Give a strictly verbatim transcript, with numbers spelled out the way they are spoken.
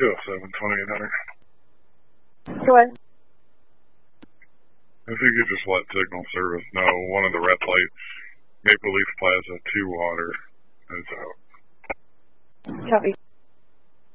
two oh seven, twenty-eight hundred. What? If you could just let signal service know, one of the red lights, Maple Leaf Plaza two water is out. Copy.